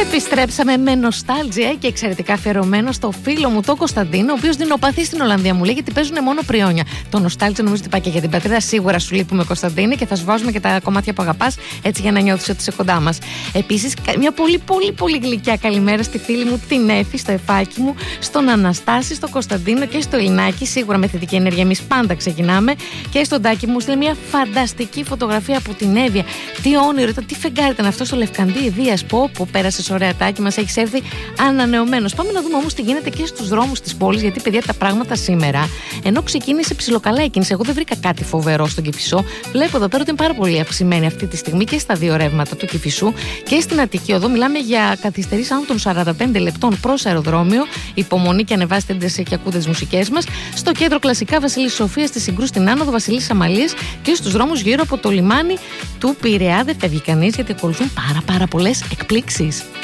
Επιστρέψαμε με νοστάλτζια και εξαιρετικά αφιερωμένο στο φίλο μου τον Κωνσταντίνο, ο οποίος δεινοπαθεί στην Ολλανδία. Μου λέει γιατί παίζουν μόνο πριόνια. Το νοστάλτζια νομίζω ότι πάει και για την πατρίδα. Σίγουρα σου λείπουμε, Κωνσταντίνε, και θα σου βάζουμε και τα κομμάτια που αγαπάς, έτσι για να νιώθεις ότι είσαι κοντά μας. Επίσης, μια πολύ γλυκιά καλημέρα στη φίλη μου την Έφη, στο εφάκι μου, στον Αναστάση, στο Κωνσταντίνο και στο Ελληνάκι. Σίγουρα με θετική ενέργεια, εμείς πάντα ξεκινάμε. Και στον Τάκη μου στείλε μια φανταστική φωτογραφία από την Εύβοια. Τι όνειρο, τι φεγγάρι ήταν αυτό στο Λευκαντή Ιδίας. Που πέρασες ωραία, Τάκη, μας έχεις έρθει ανανεωμένος. Πάμε να δούμε όμως τι γίνεται και στους δρόμους της πόλης, γιατί παιδιά τα πράγματα σήμερα, ενώ ξεκίνησε ψιλοκαλά η κίνηση, εγώ δεν βρήκα κάτι φοβερό στον Κηφισό. Βλέπω εδώ πέρα ότι είναι πάρα πολύ αυξημένη αυτή τη στιγμή και στα δύο ρεύματα του Κηφισού και στην Αττική Οδό. Μιλάμε για καθυστερήσεις άνω των 45 λεπτών προς αεροδρόμιο. Υπομονή και ανεβάστε και ακούτε τις μουσικές μας. Στο κέντρο κλασικά Βασιλής Σοφίας, στη Συγκρού στην Άνοδο, Βασιλής Αμαλίας και στους δρόμους γύρω από το λιμάνι του Πειραιά. Δεν φεύγει κανείς γιατί ακολουθούν πάρα πολλές εκπλήξεις.